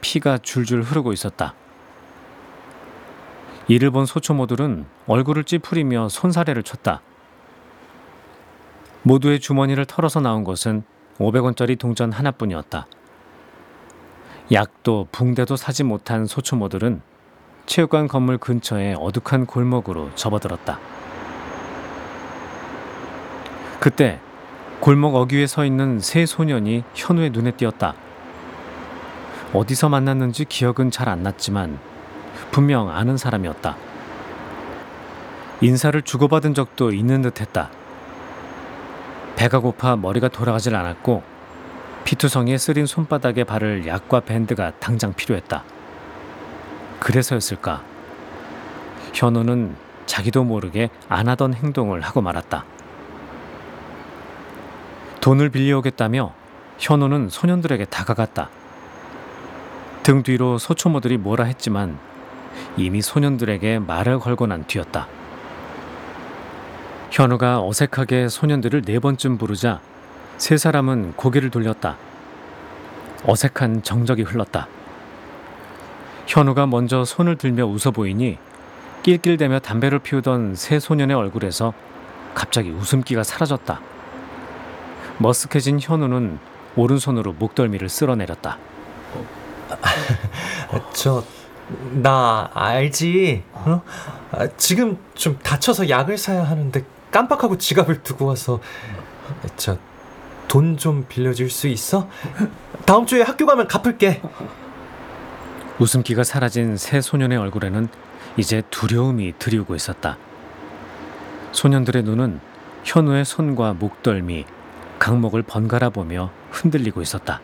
피가 줄줄 흐르고 있었다. 이를 본 소초모들은 얼굴을 찌푸리며 손사래를 쳤다. 모두의 주머니를 털어서 나온 것은 500원짜리 동전 하나뿐이었다. 약도 붕대도 사지 못한 소초모들은 체육관 건물 근처의 어둑한 골목으로 접어들었다. 그때 골목 어귀에 서 있는 세 소년이 현우의 눈에 띄었다. 어디서 만났는지 기억은 잘 안 났지만 분명 아는 사람이었다. 인사를 주고받은 적도 있는 듯했다. 배가 고파 머리가 돌아가질 않았고 피투성이에 쓰린 손바닥에 바를 약과 밴드가 당장 필요했다. 그래서였을까? 현우는 자기도 모르게 안 하던 행동을 하고 말았다. 돈을 빌려오겠다며 현우는 소년들에게 다가갔다. 등 뒤로 소초모들이 뭐라 했지만 이미 소년들에게 말을 걸고 난 뒤였다. 현우가 어색하게 소년들을 4번쯤 부르자 세 사람은 고개를 돌렸다. 어색한 정적이 흘렀다. 현우가 먼저 손을 들며 웃어 보이니 낄낄대며 담배를 피우던 세 소년의 얼굴에서 갑자기 웃음기가 사라졌다. 머쓱해진 현우는 오른손으로 목덜미를 쓸어내렸다. 나 알지? 어? 지금 좀 다쳐서 약을 사야 하는데 깜빡하고 지갑을 두고 와서 돈 좀 빌려줄 수 있어? 다음 주에 학교 가면 갚을게. 웃음기가 사라진 세 소년의 얼굴에는 이제 두려움이 드리우고 있었다. 소년들의 눈은 현우의 손과 목덜미, 강목을 번갈아 보며 흔들리고 있었다.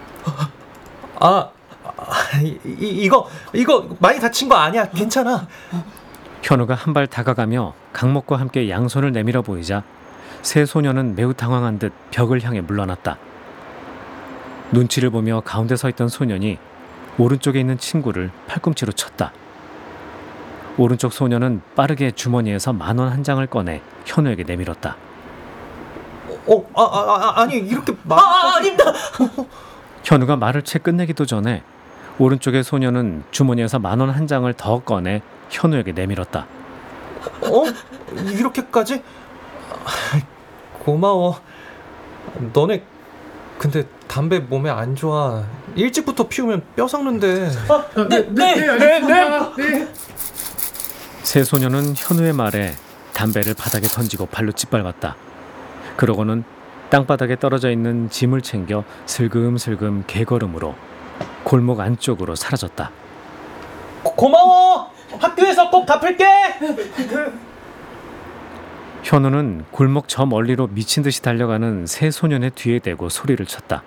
이거 많이 다친 거 아니야. 괜찮아. 현우가 한 발 다가가며 강목과 함께 양손을 내밀어 보이자 세 소년은 매우 당황한 듯 벽을 향해 물러났다. 눈치를 보며 가운데 서 있던 소년이 오른쪽에 있는 친구를 팔꿈치로 쳤다. 오른쪽 소년은 빠르게 주머니에서 10,000원 한 장을 꺼내 현우에게 내밀었다. 아니 이렇게 아닙니다. 현우가 말을 채 끝내기도 전에 오른쪽의 소년은 주머니에서 10,000원 한 장을 더 꺼내 현우에게 내밀었다. 이렇게까지? 고마워. 너네 근데 담배 몸에 안 좋아. 일찍부터 피우면 뼈 삭는데. 네. 세 소년은 현우의 말에 담배를 바닥에 던지고 발로 짓밟았다. 그러고는 땅바닥에 떨어져 있는 짐을 챙겨 슬금슬금 개걸음으로 골목 안쪽으로 사라졌다. 고마워. 학교에서 꼭 갚을게. 현우는 골목 저 멀리로 미친 듯이 달려가는 세 소년의 뒤에 대고 소리를 쳤다.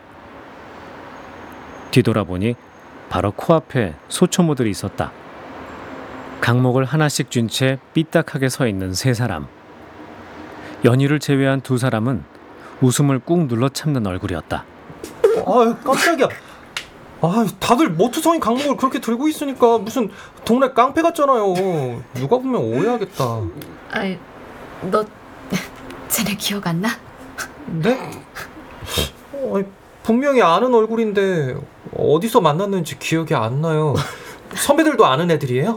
뒤돌아보니 바로 코앞에 소초모들이 있었다. 강목을 하나씩 쥔 채 삐딱하게 서 있는 세 사람. 연희를 제외한 두 사람은 웃음을 꾹 눌러 참는 얼굴이었다. 깜짝이야. 다들 모투성이 강목을 그렇게 들고 있으니까 무슨 동네 깡패 같잖아요. 누가 보면 오해하겠다. 너 쟤네 기억 안 나? 네? 분명히 아는 얼굴인데 어디서 만났는지 기억이 안 나요. 선배들도 아는 애들이에요?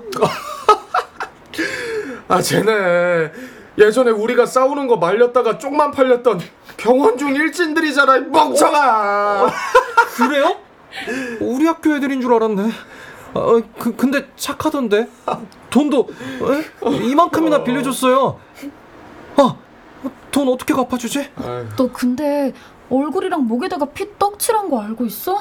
쟤네 예전에 우리가 싸우는 거 말렸다가 쪽만 팔렸던 경원중 일진들이잖아, 멍청아. 그래요? 우리 학교 애들인 줄 알았네. 근데 착하던데. 돈도 이만큼이나 빌려줬어요. 돈 어떻게 갚아주지? 너 근데 얼굴이랑 목에다가 피 떡칠한 거 알고 있어?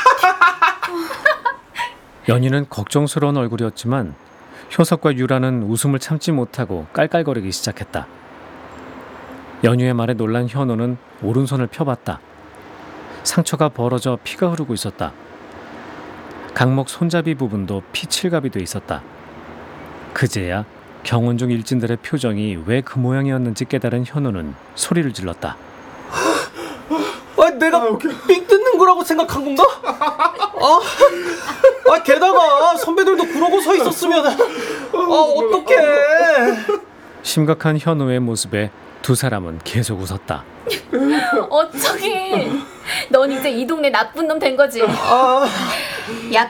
연희는 걱정스러운 얼굴이었지만 효석과 유라는 웃음을 참지 못하고 깔깔거리기 시작했다. 연희의 말에 놀란 현우는 오른손을 펴봤다. 상처가 벌어져 피가 흐르고 있었다. 강목 손잡이 부분도 피칠갑이 돼 있었다. 그제야 경원중 일진들의 표정이 왜 그 모양이었는지 깨달은 현우는 소리를 질렀다. 내가 삥 뜯는 거라고 생각한 건가? 게다가 선배들도 그러고 서 있었으면 어떡해. 심각한 현우의 모습에 두 사람은 계속 웃었다. 어쩌긴 넌 이제 이 동네 나쁜 놈 된 거지. 약